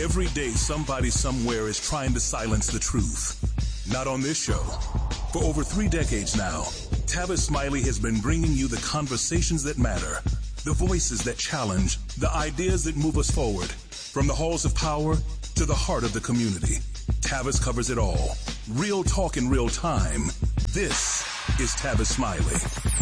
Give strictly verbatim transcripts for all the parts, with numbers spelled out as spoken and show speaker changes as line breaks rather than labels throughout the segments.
Every day, somebody somewhere is trying to silence the truth. Not on this show. For over three decades now, Tavis Smiley has been bringing you the conversations that matter, the voices that challenge, the ideas that move us forward. From the halls of power to the heart of the community, Tavis covers it all. Real talk in real time. This is Tavis Smiley.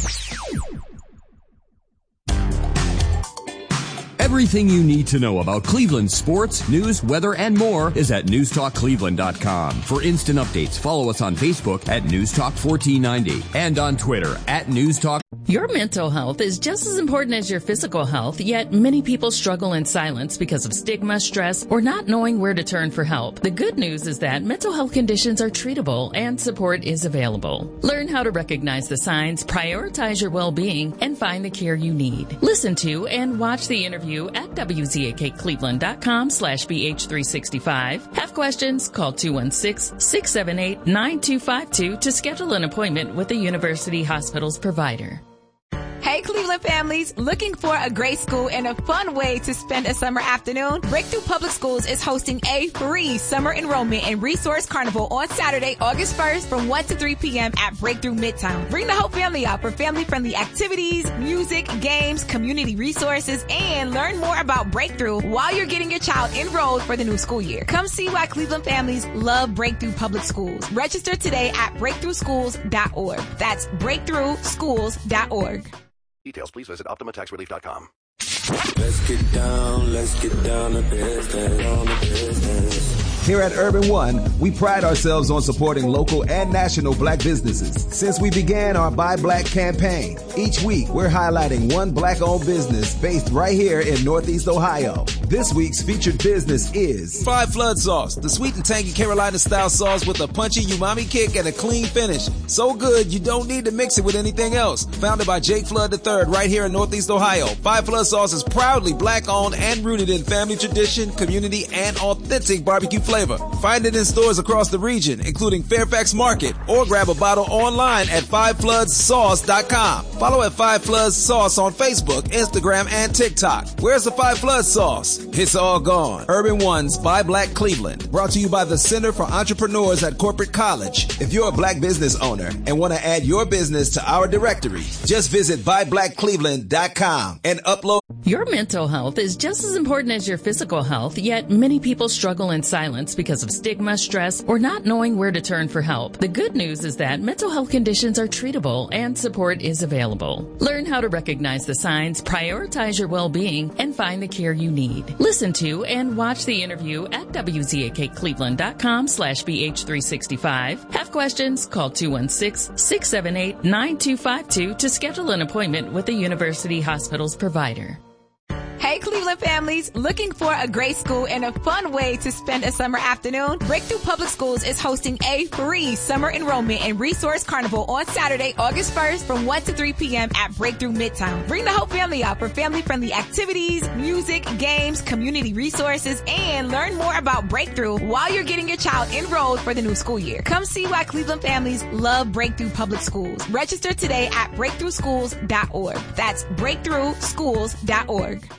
Everything you need to know about Cleveland sports, news, weather, and more is at news talk cleveland dot com. For instant updates, follow us on Facebook at newstalk fourteen ninety and on Twitter at newstalk.
Your mental health is just as important as your physical health, yet many people struggle in silence because of stigma, stress, or not knowing where to turn for help. The good news is that mental health conditions are treatable and support is available. Learn how to recognize the signs, prioritize your well-being, and find the care you need. Listen to and watch the interview at W Z A K Cleveland dot com slash B H three sixty-five. Have questions? Call two one six, six seven eight, nine two five two to schedule an appointment with a University Hospital's provider.
Hey, Cleveland families, looking for a great school and a fun way to spend a summer afternoon? Breakthrough Public Schools is hosting a free summer enrollment and resource carnival on Saturday, August first from one to three p.m. at Breakthrough Midtown. Bring the whole family out for family-friendly activities, music, games, community resources, and learn more about Breakthrough while you're getting your child enrolled for the new school year. Come see why Cleveland families love Breakthrough Public Schools. Register today at breakthrough schools dot org. That's breakthrough schools dot org.
Details, please visit optima tax relief dot com.
Let's get down, let's get down to business, on the business.
Here at Urban One, we pride ourselves on supporting local and national black businesses. Since we began our Buy Black campaign, each week we're highlighting one black-owned business based right here in Northeast Ohio. This week's featured business is
Five Flood Sauce, the sweet and tangy Carolina-style sauce with a punchy umami kick and a clean finish. So good, you don't need to mix it with anything else. Founded by Jake Flood the third right here in Northeast Ohio, Five Flood Sauce is proudly black-owned and rooted in family tradition, community, and authentic barbecue flavor. Find it in stores across the region, including Fairfax Market, or grab a bottle online at five floods sauce dot com. Follow at Five Floods Sauce on Facebook, Instagram, and TikTok. Where's the Five Floods Sauce? It's all gone. Urban One's Buy Black Cleveland, brought to you by the Center for Entrepreneurs at Corporate College. If you're a black business owner and want to add your business to our directory, just visit buy black cleveland dot com and upload.
Your mental health is just as important as your physical health, yet many people struggle in silence because of stigma, stress, or not knowing where to turn for help. The good news is that mental health conditions are treatable and support is available. Learn how to recognize the signs, prioritize your well-being, and find the care you need. Listen to and watch the interview at W Z A K Cleveland dot com slash B H three sixty-five. Have questions? Call two one six, six seven eight, nine two five two to schedule an appointment with a University Hospital's provider.
Hey, Cleveland families, looking for a great school and a fun way to spend a summer afternoon? Breakthrough Public Schools is hosting a free summer enrollment and resource carnival on Saturday, August first from one to three p.m. at Breakthrough Midtown. Bring the whole family out for family-friendly activities, music, games, community resources, and learn more about Breakthrough while you're getting your child enrolled for the new school year. Come see why Cleveland families love Breakthrough Public Schools. Register today at breakthrough schools dot org. That's breakthrough schools dot org.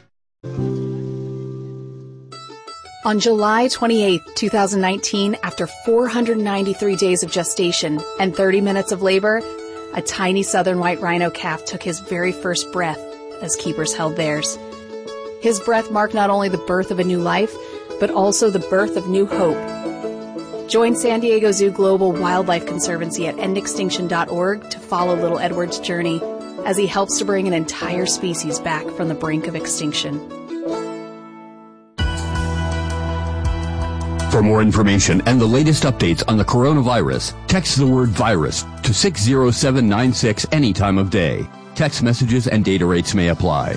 On July twenty-eighth, twenty nineteen, after four hundred ninety-three days of gestation and thirty minutes of labor, a tiny southern white rhino calf took his very first breath as keepers held theirs. His breath marked not only the birth of a new life, but also the birth of new hope. Join San Diego Zoo Global Wildlife Conservancy at end extinction dot org to follow little Edward's journey as he helps to bring an entire species back from the brink of extinction.
For more information and the latest updates on the coronavirus, text the word virus to six zero seven nine six any time of day. Text messages and data rates may apply.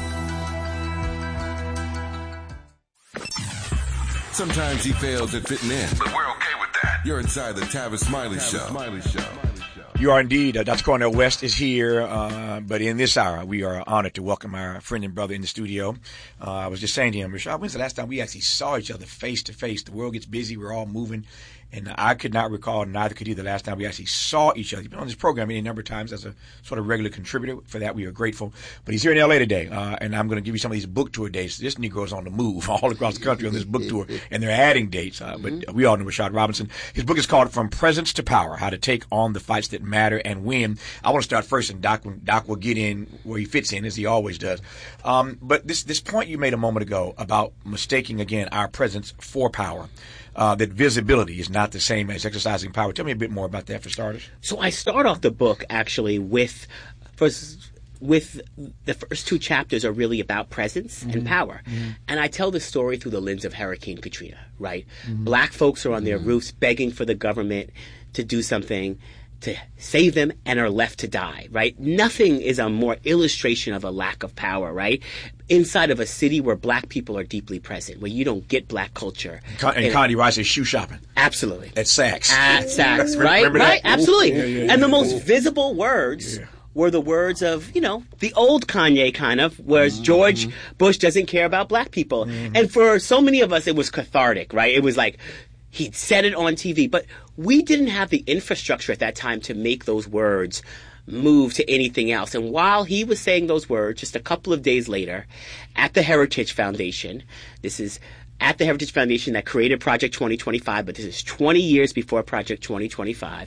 Sometimes he fails at fitting in, but we're okay with that. You're inside the Tavis Smiley Show. Smiley Show.
You are indeed. Uh, Doctor Cornell West is here, uh, but in this hour, we are honored to welcome our friend and brother in the studio. Uh, I was just saying to him, Rashad, when's the last time we actually saw each other face to face? The world gets busy. We're all moving And I could not recall, neither could he, the last time we actually saw each other. He's been on this program any number of times as a sort of regular contributor. For that, we are grateful. But he's here in L A today, uh, and I'm going to give you some of these book tour dates. This Negro's on the move all across the country on this book tour, and they're adding dates. Uh, but mm-hmm. we all know Rashad Robinson. His book is called From Presence to Power, How to Take on the Fights That Matter and Win. I want to start first, and Doc, Doc will get in where he fits in, as he always does. Um, but this, this point you made a moment ago about mistaking, again, our presence for power. Uh, that visibility is not the same as exercising power. Tell me a bit more about that for starters.
So I start off the book actually with, first, with the first two chapters are really about presence mm-hmm. and power. Mm-hmm. And I tell the story through the lens of Hurricane Katrina, right? Mm-hmm. Black folks are on their mm-hmm. roofs begging for the government to do something to save them and are left to die, right? Nothing is a more illustration of a lack of power, right? Inside of a city where black people are deeply present, where you don't get black culture.
And, and Condi Rice is shoe shopping.
Absolutely.
At Saks.
At Saks, right?
Remember
right?
That?
Absolutely.
Yeah, yeah, yeah.
And the most visible words yeah. were the words of, you know, the old Kanye kind of, whereas mm-hmm. George Bush doesn't care about black people. Mm-hmm. And for so many of us, it was cathartic, right? It was like, he said it on T V, but we didn't have the infrastructure at that time to make those words move to anything else. And while he was saying those words, just a couple of days later, at the Heritage Foundation, this is at the Heritage Foundation that created Project twenty twenty-five, but this is twenty years before Project twenty twenty-five,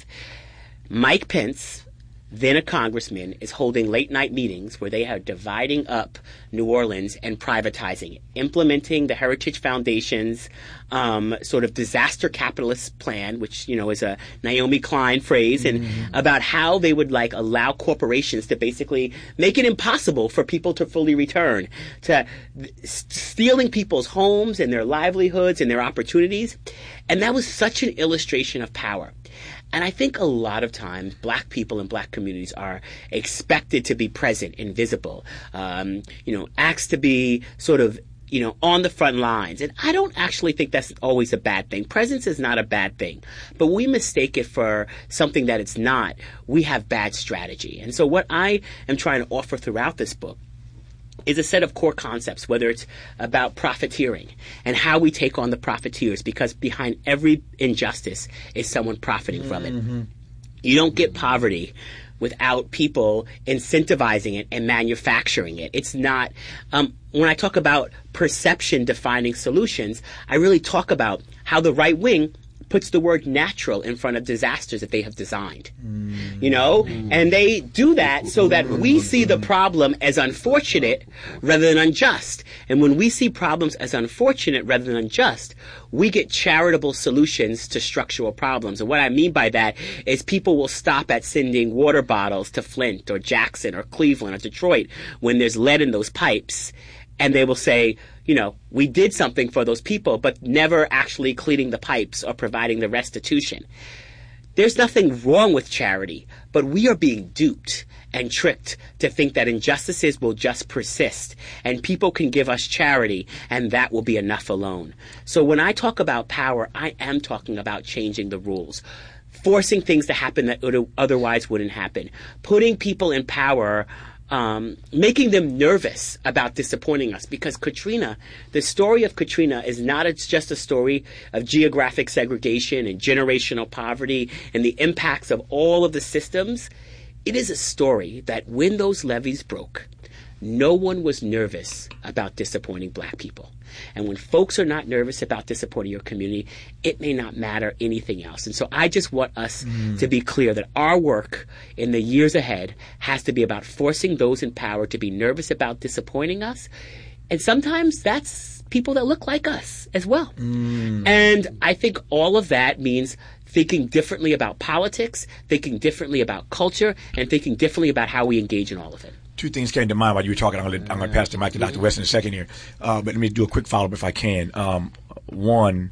Mike Pence, then a congressman, is holding late night meetings where they are dividing up New Orleans and privatizing it, implementing the Heritage Foundation's um, sort of disaster capitalist plan, which, you know, is a Naomi Klein phrase, and mm-hmm. about how they would like allow corporations to basically make it impossible for people to fully return, to st- stealing people's homes and their livelihoods and their opportunities. And that was such an illustration of power. And I think a lot of times black people and black communities are expected to be present and visible, um, you know, asked to be sort of, you know, on the front lines. And I don't actually think that's always a bad thing. Presence is not a bad thing. But we mistake it for something that it's not. We have bad strategy. And so what I am trying to offer throughout this book is a set of core concepts, whether it's about profiteering and how we take on the profiteers, because behind every injustice is someone profiting from
mm-hmm.
it. You don't get poverty without people incentivizing it and manufacturing it. It's not, um, when I talk about perception defining solutions, I really talk about how the right wing puts the word natural in front of disasters that they have designed, mm. you know? Mm. And they do that so that we see the problem as unfortunate rather than unjust. And when we see problems as unfortunate rather than unjust, we get charitable solutions to structural problems. And what I mean by that is people will stop at sending water bottles to Flint or Jackson or Cleveland or Detroit when there's lead in those pipes. And they will say, you know, we did something for those people, but never actually cleaning the pipes or providing the restitution. There's nothing wrong with charity, but we are being duped and tricked to think that injustices will just persist and people can give us charity and that will be enough alone. So when I talk about power, I am talking about changing the rules, forcing things to happen that otherwise wouldn't happen, putting people in power, Um, making them nervous about disappointing us, because Katrina, the story of Katrina is not it's just a story of geographic segregation and generational poverty and the impacts of all of the systems. It is a story that when those levees broke, no one was nervous about disappointing black people. And when folks are not nervous about disappointing your community, it may not matter anything else. And so I just want us mm. to be clear that our work in the years ahead has to be about forcing those in power to be nervous about disappointing us. And sometimes that's people that look like us as well. Mm. And I think all of that means thinking differently about politics, thinking differently about culture, and thinking differently about how we engage in all of it.
Two things came to mind while you were talking. I'm going to, I'm going to pass the mic to Doctor West in a second here. Uh, but let me do a quick follow-up if I can. Um, one,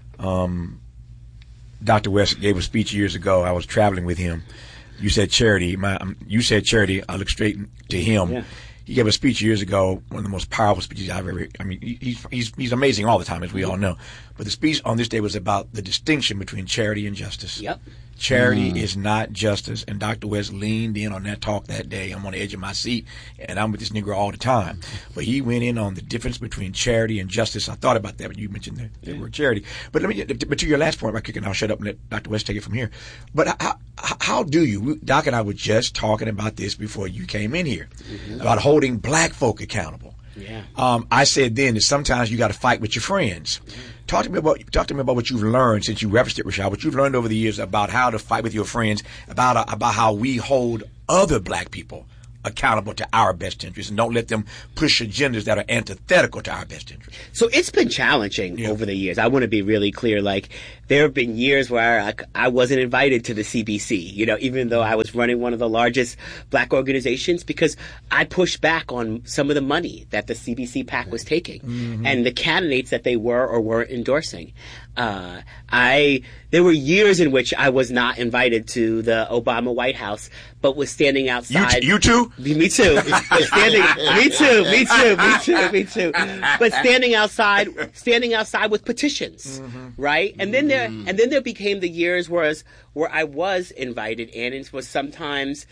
um, Doctor West gave a speech years ago. I was traveling with him. You said charity. My, um, you said charity. I looked straight to him. Yeah. He gave a speech years ago, one of the most powerful speeches I've ever – I mean, he's, he's, he's amazing all the time, as we all know. But the speech on this day was about the distinction between charity and justice.
Yep.
Charity
Mm.
is not justice. And Doctor West leaned in on that talk that day. I'm on the edge of my seat, and I'm with this Negro all the time. But he went in on the difference between charity and justice. I thought about that when you mentioned the, the word charity. But let me, but to your last point, by kicking, I'll shut up and let Doctor West take it from here. But how, how do you, Doc and I were just talking about this before you came in here, mm-hmm. about holding black folk accountable.
Yeah.
Um, I said then that sometimes you got to fight with your friends. Mm-hmm. Talk to me about talk to me about what you've learned since you referenced it, Rashad. What you've learned over the years about how to fight with your friends, about uh, about how we hold other black people accountable to our best interests and don't let them push agendas that are antithetical to our best interests.
So it's been challenging yeah. over the years. I want to be really clear. Like, there have been years where I, I wasn't invited to the C B C, you know, even though I was running one of the largest black organizations, because I pushed back on some of the money that the C B C PAC was taking mm-hmm. and the candidates that they were or weren't endorsing. Uh, I, there were years in which I was not invited to the Obama White House, but was standing outside.
You, t- you too?
Me too. standing, me too, me too, me too, me too. But standing outside, standing outside with petitions, mm-hmm. right? And then there, and then there became the years where, where I was invited, and it was sometimes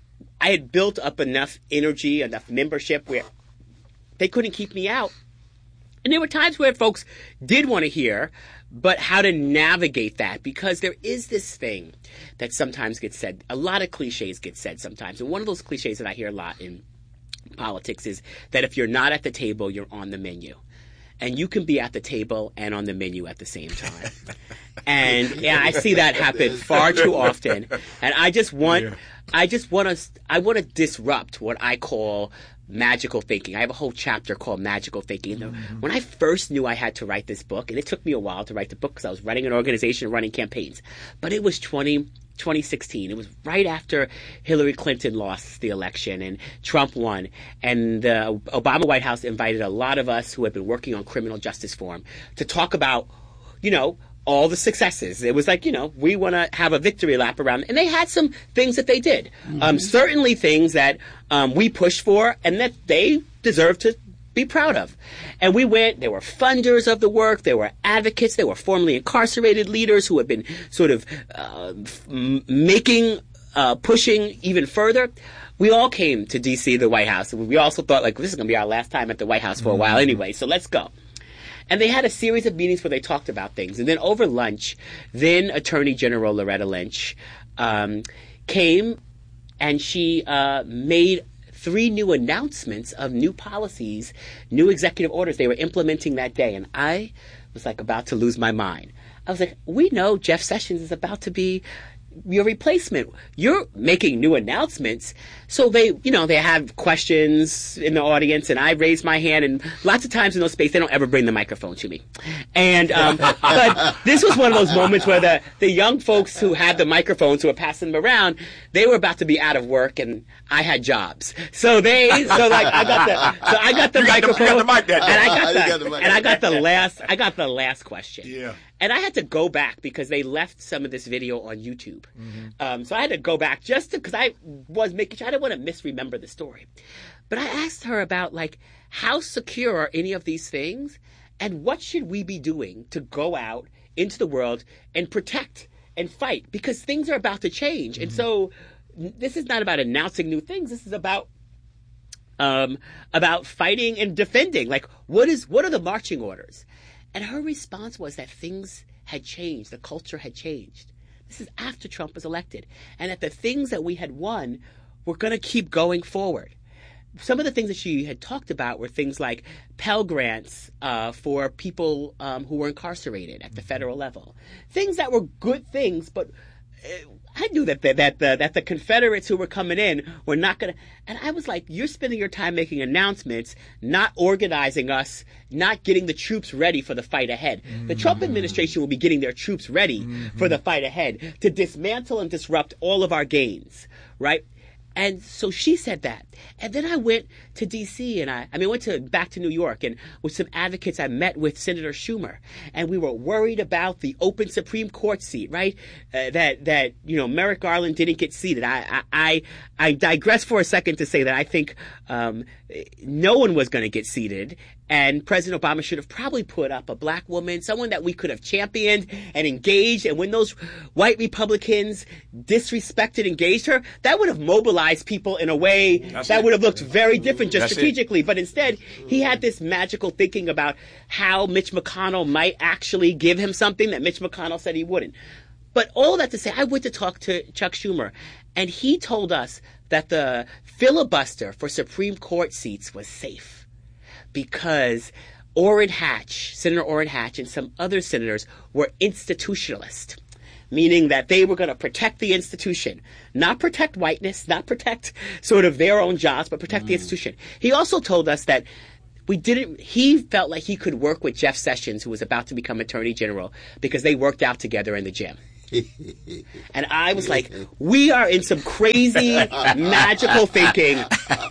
I had built up enough energy, enough membership where they couldn't keep me out. And there were times where folks did want to hear, but how to navigate that, because there is this thing that sometimes gets said. A lot of cliches get said sometimes. And one of those cliches that I hear a lot in politics is that if you're not at the table, you're on the menu. And you can be at the table and on the menu at the same time. And yeah, I see that happen far too often. And I just want, yeah. I just want to, I want to disrupt what I call magical thinking. I have a whole chapter called Magical Thinking. Mm-hmm. When I first knew I had to write this book, and it took me a while to write the book because I was running an organization and running campaigns, but it was twenty, twenty sixteen. It was right after Hillary Clinton lost the election and Trump won. And the Obama White House invited a lot of us who had been working on criminal justice reform to talk about, you know, all the successes. It was like, you know, we want to have a victory lap around. And they had some things that they did. Mm-hmm. Um, certainly things that um, we pushed for and that they deserve to be proud of. And we went, there were funders of the work, there were advocates, there were formerly incarcerated leaders who had been sort of uh, f- making, uh, pushing even further. We all came to D C, the White House. And we also thought, like, this is going to be our last time at the White House for a while anyway, so let's go. And they had a series of meetings where they talked about things. And then over lunch, then Attorney General Loretta Lynch um, came and she uh, made three new announcements of new policies, new executive orders they were implementing that day. And I was like about to lose my mind. I was like, we know Jeff Sessions is about to be your replacement. You're making new announcements. So they, you know, they have questions in the audience, and I raise my hand, and lots of times in those spaces, they don't ever bring the microphone to me. And, um, but this was one of those moments where the, the young folks who had the microphones, who were passing them around, they were about to be out of work, and I had jobs. So they, so like, I got the, so I got the
you
microphone,
got the, you got the mic that
and I got the,
got the mic.
and I got the last, I got the last question.
Yeah.
And I had to go back because they left some of this video on YouTube.
Mm-hmm.
Um, so I had to go back just to, because I was making sure, I didn't want to misremember the story. But I asked her about, like, how secure are any of these things? And what should we be doing to go out into the world and protect and fight? Because things are about to change. Mm-hmm. And so this is not about announcing new things. This is about um, about fighting and defending. Like, what is what are the marching orders? And her response was that things had changed. The culture had changed. This is after Trump was elected. And that the things that we had won were going to keep going forward. Some of the things that she had talked about were things like Pell Grants uh, for people um, who were incarcerated at the federal level. Things that were good things, but uh, I knew that the, that the, that the Confederates who were coming in were not going to. And I was like, you're spending your time making announcements, not organizing us, not getting the troops ready for the fight ahead. Mm-hmm. The Trump administration will be getting their troops ready mm-hmm. for the fight ahead to dismantle and disrupt all of our gains, right? And so she said that. And then I went to D C and I, I mean, I went to back to New York, and with some advocates, I met with Senator Schumer, and we were worried about the open Supreme Court seat, right? Uh, that, that, you know, Merrick Garland didn't get seated. I, I, I digress for a second to say that I think, um, no one was going to get seated. And President Obama should have probably put up a black woman, someone that we could have championed and engaged. And when those white Republicans disrespected, engaged her, that would have mobilized people in a way That's that it. would have looked very different just That's strategically. It. But instead, he had this magical thinking about how Mitch McConnell might actually give him something that Mitch McConnell said he wouldn't. But all that to say, I went to talk to Chuck Schumer, and he told us that the filibuster for Supreme Court seats was safe. Because Orrin Hatch, Senator Orrin Hatch, and some other senators were institutionalist, meaning that they were going to protect the institution, not protect whiteness, not protect sort of their own jobs, but protect mm. the institution. He also told us that we didn't, he felt like he could work with Jeff Sessions, who was about to become Attorney General, because they worked out together in the gym. And I was like, we are in some crazy, magical thinking.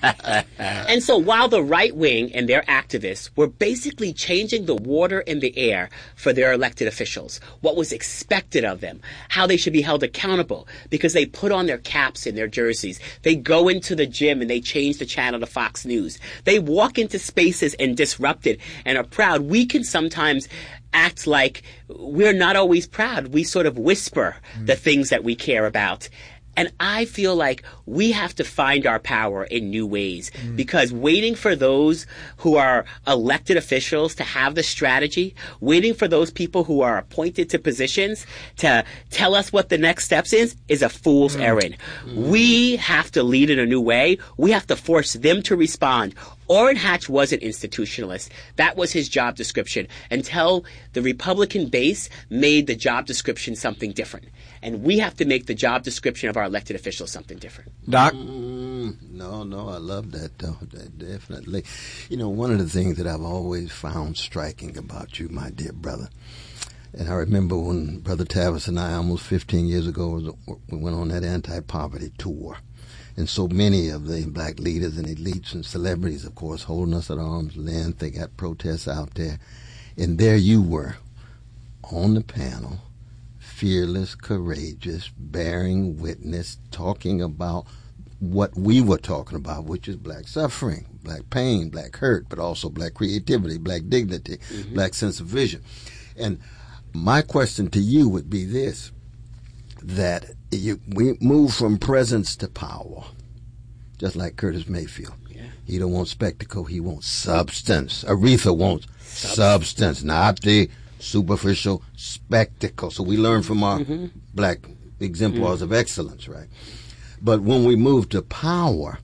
And so while the right wing and their activists were basically changing the water and the air for their elected officials, what was expected of them, how they should be held accountable, because they put on their caps and their jerseys. They go into the gym and they change the channel to Fox News. They walk into spaces and disrupt it and are proud. We can sometimes act like we're not always proud. We sort of whisper mm. the things that we care about. And I feel like we have to find our power in new ways mm. because waiting for those who are elected officials to have the strategy, waiting for those people who are appointed to positions to tell us what the next steps is, is a fool's mm. errand. Mm. We have to lead in a new way. We have to force them to respond. Orrin Hatch was an institutionalist. That was his job description until the Republican base made the job description something different. And we have to make the job description of our elected officials something different.
Doc?
Mm, no, no, I love that, though. That definitely. You know, one of the things that I've always found striking about you, my dear brother, and I remember when Brother Tavis and I, almost fifteen years ago, we went on that anti-poverty tour. And so many of the black leaders and elites and celebrities, of course, holding us at arm's length. They got protests out there. And there you were on the panel, fearless, courageous, bearing witness, talking about what we were talking about, which is black suffering, black pain, black hurt, but also black creativity, black dignity, mm-hmm. black sense of vision. And my question to you would be this, that you, we move from presence to power, just like Curtis Mayfield. Yeah. He don't want spectacle, he wants substance. Aretha wants substance, substance not the superficial spectacle. So we learn from our mm-hmm. black exemplars mm-hmm. of excellence, right? But when we move to power,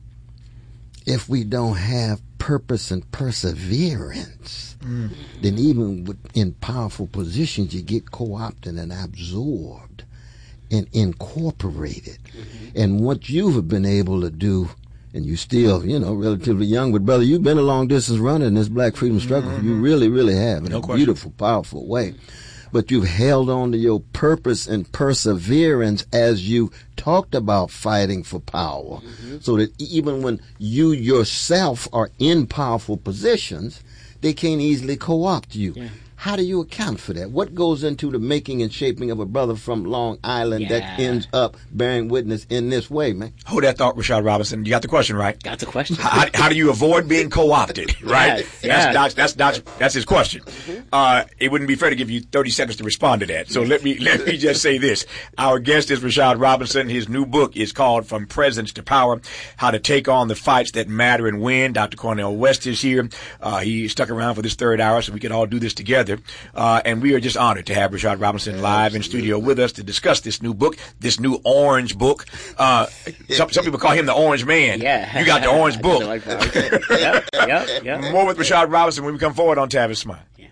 if we don't have purpose and perseverance, mm. then even in powerful positions, you get co-opted and absorbed and incorporated. Mm-hmm. And what you've been able to do, and you still, you know, relatively young, but brother, you've been a long distance runner in this black freedom struggle. Mm-hmm. You really, really have in no a question. Beautiful, powerful way. But you've held on to your purpose and perseverance as you talked about fighting for power. Mm-hmm. So that even when you yourself are in powerful positions, they can't easily co-opt you. Yeah. How do you account for that? What goes into the making and shaping of a brother from Long Island yeah. that ends up bearing witness in this way, man?
Hold that thought, Rashad Robinson. You got the question right.
Got the question.
How, how do you avoid being co-opted, right? Yes, that's, yes. That's, that's, that's, that's his question. Mm-hmm. Uh, it wouldn't be fair to give you thirty seconds to respond to that. So let me let me just say this. Our guest is Rashad Robinson. His new book is called From Presence to Power, How to Take on the Fights That Matter and Win. Doctor Cornel West is here. Uh, he stuck around for this third hour so we could all do this together. Uh, and we are just honored to have Rashad Robinson live in studio with us to discuss this new book, this new orange book. Uh, some, some people call him the Orange Man.
Yeah.
You got the orange book.
yep, yep, yep.
More with Rashad Robinson when we come forward on Tavis Smile.
Yeah.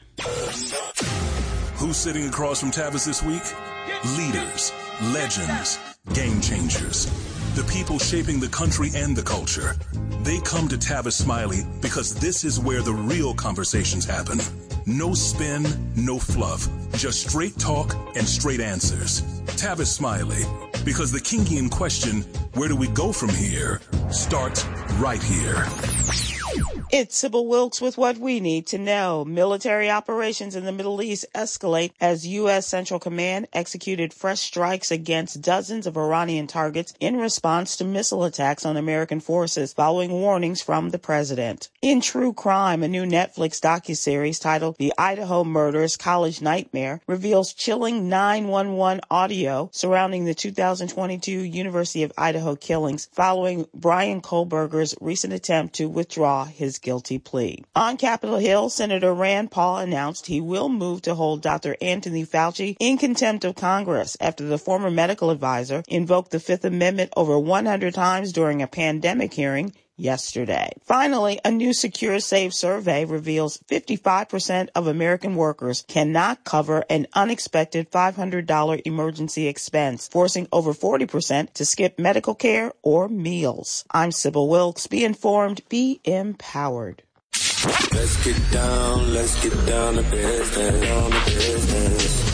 Who's sitting across from Tavis this week? Leaders, legends, game changers. The people shaping the country and the culture. They come to Tavis Smiley because this is where the real conversations happen. No spin, no fluff, just straight talk and straight answers. Tavis Smiley, because the Kingian question, where do we go from here, starts right here.
It's Sybil Wilkes with what we need to know. Military operations in the Middle East escalate as U S. Central Command executed fresh strikes against dozens of Iranian targets in response to missile attacks on American forces following warnings from the president. In true crime, a new Netflix docuseries titled The Idaho Murders College Nightmare reveals chilling nine one one audio surrounding the two thousand twenty-two University of Idaho killings following Brian Kohlberger's recent attempt to withdraw his guilty plea. On Capitol Hill, Senator Rand Paul announced he will move to hold Doctor Anthony Fauci in contempt of Congress after the former medical advisor invoked the Fifth Amendment over one hundred times during a pandemic hearing yesterday. Finally, a new SecureSave survey reveals fifty-five percent of American workers cannot cover an unexpected five hundred dollars emergency expense, forcing over forty percent to skip medical care or meals. I'm Sybil Wilkes. Be informed, be empowered.
Let's get down, let's get down to business, on to business.